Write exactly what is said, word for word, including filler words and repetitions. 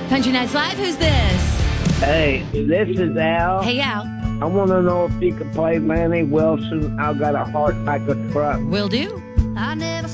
Country Nights Live, who's this? Hey, this is Al. Hey, Al. I want to know if you could play Lanny Wilson. I've got a heart like a truck. Will do. I never